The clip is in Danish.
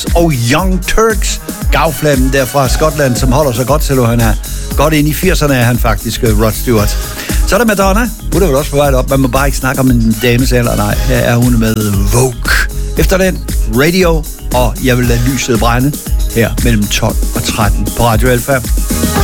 Beatles og Young Turks. Gavflammen der fra Skotland, som holder så godt, selvom han er godt ind i 80'erne, er han faktisk, Rod Stewart. Så er der Madonna. Hun er vel også på vej op. Man må bare ikke snakke om en dames alder. Nej, her er hun med Vogue. Efter den, Radio, og jeg vil lade lyset brænde her mellem 12 og 13 på Radio Alfa.